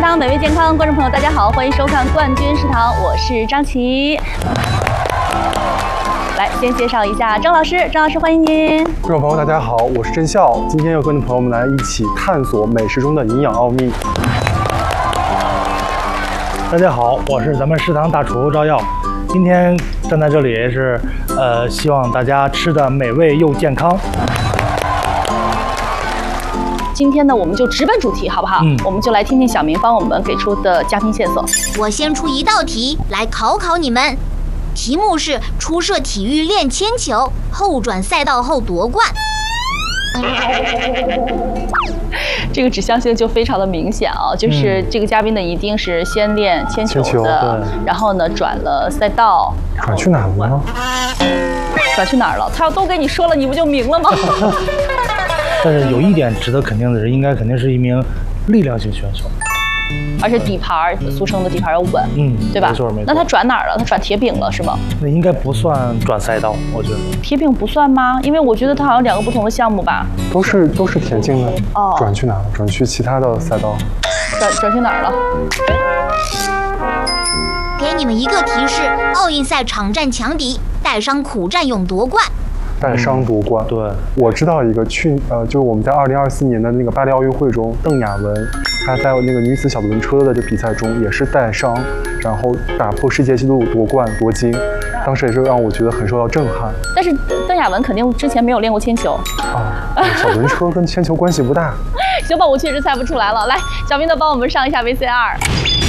堂，美味健康，观众朋友大家好，欢迎收看冠军食堂，我是张琪。来，先介绍一下张老师，张老师欢迎您。 观众朋友大家好，我是郑笑，今天要跟着朋友们来一起探索美食中的营养奥秘。 大家好，我是咱们食堂大厨赵耀，今天站在这里是希望大家吃的美味又健康。 今天呢，我们就直奔主题，好不好？我们就来听听小明帮我们给出的嘉宾线索。 我先出一道题来考考你们，题目是初涉体育练铅球，后转赛道后夺冠。 这个指向性就非常的明显啊，就是这个嘉宾呢一定是先练铅球的，然后呢转了赛道， 转去哪了呢？ 转去哪儿了？他要都给你说了，你不就明了吗？ 但是有一点值得肯定的是，肯定是一名力量型选手， 而且底盘，俗称的底盘要稳，对吧？ 没错没错。 那他转哪儿了？他转铁饼了是吗？ 那应该不算转赛道，我觉得。 铁饼不算吗？因为我觉得他好像两个不同的项目吧。 都是田径的。哦。转去哪了？转去其他的赛道。 转去哪儿了？ 给你们一个提示：奥运赛场战强敌，带伤苦战勇夺冠。 带伤夺冠， 对， 我知道一个就是我们在2024年的那个巴黎奥运会中，邓亚文，她在那个女子小轮车的这比赛中也是带伤，然后打破世界纪录夺冠夺金，当时也是让我觉得很受到震撼。 但是邓亚文肯定之前没有练过铅球啊，小轮车跟铅球关系不大。 行吧，我确实猜不出来了。来，小明的帮我们上一下 VCR。